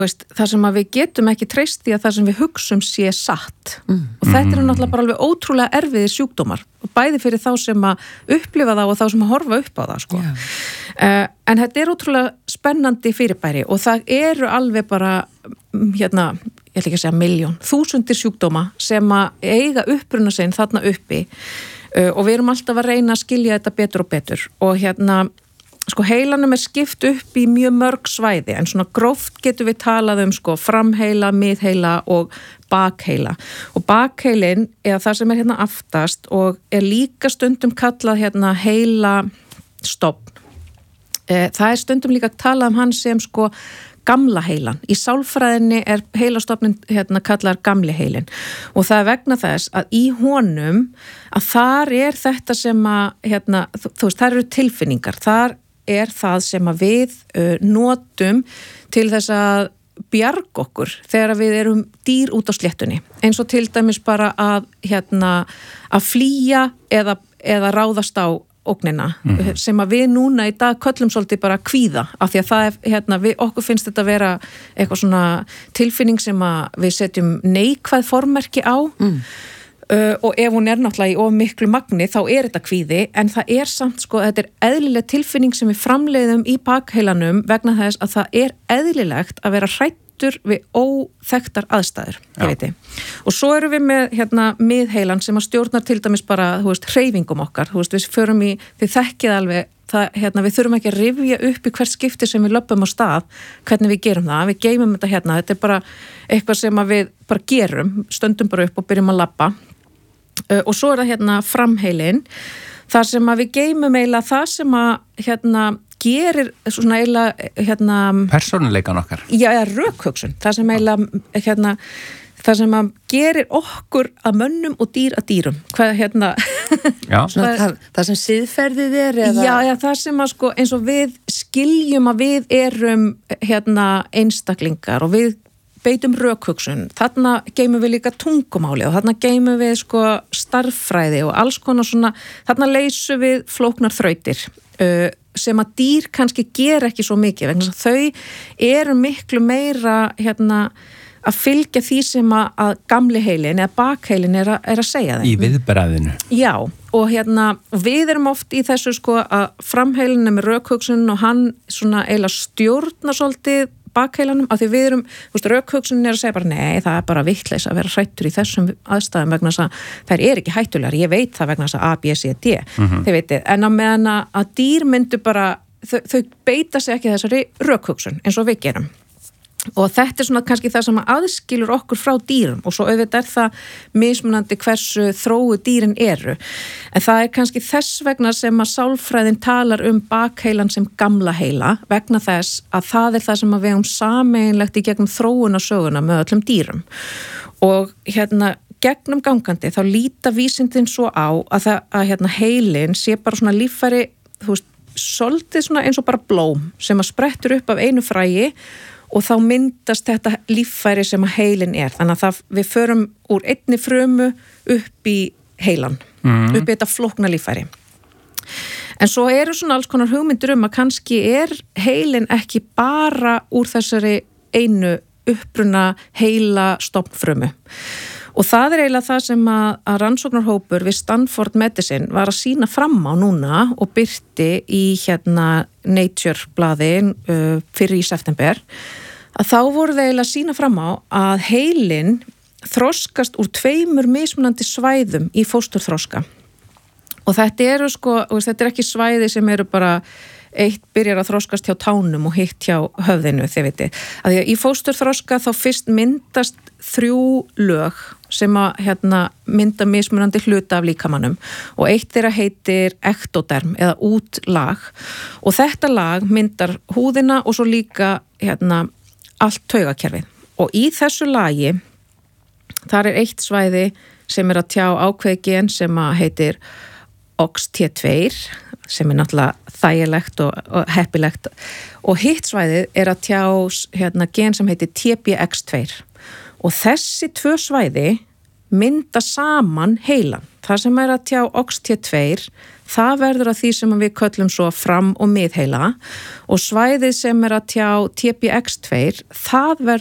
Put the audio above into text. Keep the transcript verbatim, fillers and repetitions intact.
veist, það sem að við getum ekki treyst því að það sem við hugsum sé satt mm. og þetta er náttúrulega bara alveg ótrúlega erfiðir sjúkdómar og bæði fyrir þá sem að upplifa það og þá sem að horfa upp á það sko. yeah. uh, en þetta er ótrúlega spennandi fyrirbæri og það eru alveg bara hérna, ég ætla ekki að segja miljón, þúsundir sjúkdóma sem að eiga uppruna sinn þarna uppi uh, og við erum alltaf að reyna að skilja þetta betur og betur og hérna sko heilanum er skipt upp í mjög mörg svæði en svona gróft getum við talað um sko framheila, miðheila og bakheila og bakheilin er það sem er hérna aftast og er líka stundum kallað hérna heila stofn. E, það er stundum líka talað um hann sem sko gamla heilan. Í sálfræðinni er heilastofnin hérna kallar gamli heilin og það er vegna þess að í honum að þar er þetta sem að hérna, þú, þú veist, þar eru tilfinningar, þar er það sem að við uh, notum til þess að bjarga okkur þegar við erum dýr út á sléttunni eins og til dæmis bara að hérna að flýja eða, eða ráðast á ógnina mm. sem að við núna í dag köllum svolítið bara kvíða af því að það er, hérna, við, okkur finnst þetta að vera eitthvað svona tilfinning sem að við setjum neikvæð formerki á mm. uh, og ef hún er náttúrulega í of miklu magni þá er þetta kvíði en það er samt sko, þetta er eðlileg tilfinning sem við framleiðum í bakheilanum vegna þess að það er eðlilegt að vera hrætt við óþekktar aðstæður og svo erum við með hérna miðheilan sem að stjórnar til dæmis bara þú veist, hreyfingum okkar, þú veist, við förum í þið þekkið alveg, það, hérna, við þurfum ekki að rifja upp í hvert skipti sem við löpum á stað hvernig við gerum það, við geymum þetta hérna, þetta er bara eitthvað sem að við bara gerum, stöndum bara upp og byrjum að labba uh, og svo er það hérna framheilin þar sem að við geymum eiginlega það sem að hérna gerir svona eiginlega hérna persónuleikan okkar. Já, eða rökhugsun. Það sem eiginlega hérna það sem að gerir okkur að mönnum og dýr að dýrum. Hvað hérna Já. Svona, það, það sem siðferðið er eða Já, já, það sem að sko eins og við skiljum að við erum hérna einstaklingar og við beitum rökhugsun. Þarna geymum við líka tungumáli og þarna geymum við sko starffræði og alls konar svona, þarna leysum við flóknar þrautir uh, sem að dýr kannski ger ekki svo mikið vegna þess að þau eru miklu meira hérna að fylgja því sem að, að gamli heilin eða bakheilin er, er að segja þeim. Í viðbræðinu. Já, og hérna við erum oft í þessu sko að framheilin er með rökhugsun og hann svona eiginlega stjórnar svolítið bakheilanum, af því við erum, þú veist, rökhugsunin er að segja bara, nei, það er bara vitleysa að vera hrættur í þessum aðstæðum vegna þess að þær er ekki hættulegar, ég veit það vegna þess að A, B, C, D, mm-hmm. þið veitir, en á meðan að dýr myndu bara, þau, þau beita sig ekki þessari rökhugsun eins og við gerum. Og þetta er svona kannski það sem aðskilur okkur frá dýrum og svo auðvitað er það mismunandi hversu þróu dýrin eru. En það er kannski þess vegna sem að sálfræðin talar um bakheilan sem gamla heila vegna þess að það er það sem að við um sameiginlegt í gegnum þróunarsöguna með öllum dýrum. Og hérna gegnum gangandi þá líta vísindin svo á að, það, að hérna heilin sé bara svona líffæri, þú veist, svolítið svona eins og bara blóm sem að sprettur upp af einu fræi og þá myndast þetta líffæri sem að heilin er. Þannig að það, við förum úr einni frumu upp í heilan, mm. upp í þetta flókna líffæri. En svo eru svona alls konar hugmyndir um að kannski er heilin ekki bara úr þessari einu uppruna heila stofnfrumu. Og það er eiginlega það sem að, að rannsóknarhópur við Stanford Medicine var að sína fram á núna og birti í hérna Nature blaðin uh, fyrir í september að þá voru þeir eiginlega að sína fram á að heilin þroskast úr tveimur mismunandi svæðum í fósturþroska. Og þetta eru sko, þetta er ekki svæði sem eru bara eitt byrjar að þroskast hjá tánum og hitt hjá höfðinu, þið veitir. Að því að í fósturþroska þá fyrst myndast þrjú lög sem að hérna, mynda mismunandi hluta af líkamanum og eitt þeirra heitir ektoderm eða útlag og þetta lag myndar húðina og svo líka hérna, allt taugakerfið. Og í þessu lagi þar er eitt svæði sem er að tjá ákveði gen sem að heitir O X T tvö sem er náttúrulega þægilegt og, og heppilegt og hitt svæðið er að tjá hérna, gen sem heitir T B X tvö og þessi tvö svæði mynda saman heilan. Það sem er að tjá O X T tvö það verður að því sem við köllum svo fram- og miðheila og svæðið sem er að tjá T B X tvö, það verður